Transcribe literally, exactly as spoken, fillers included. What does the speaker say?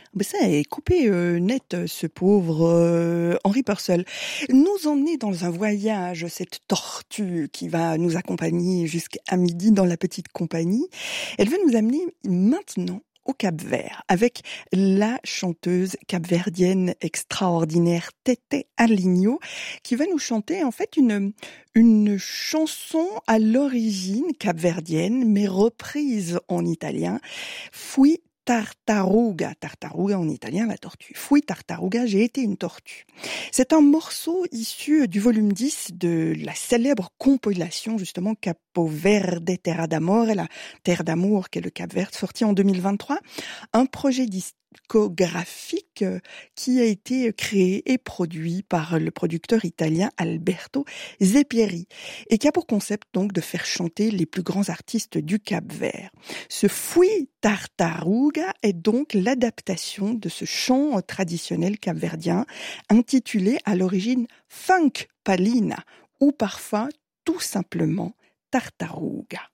Ben ça est coupé euh, net, ce pauvre euh, Henri Purcell. Nous emmener dans un voyage, cette tortue qui va nous accompagner jusqu'à midi dans la petite compagnie. Elle va nous amener maintenant au Cap-Vert avec la chanteuse capverdienne extraordinaire Tete Aligno qui va nous chanter en fait une une chanson à l'origine capverdienne mais reprise en italien. Fui Tartaruga, tartaruga en italien, la tortue. Fui tartaruga, j'ai été une tortue. C'est un morceau issu du volume dix de la célèbre compilation, justement, Capo Verde Terra d'Amore, la Terre d'amour, qu'est le Cap-Vert, sorti en deux mille vingt-trois. Un projet discographique qui a été créé et produit par le producteur italien Alberto Zeppieri et qui a pour concept donc de faire chanter les plus grands artistes du Cap-Vert. Ce Fui Tartaruga est donc l'adaptation de ce chant traditionnel capverdien intitulé à l'origine Funk Palina ou parfois tout simplement Tartaruga.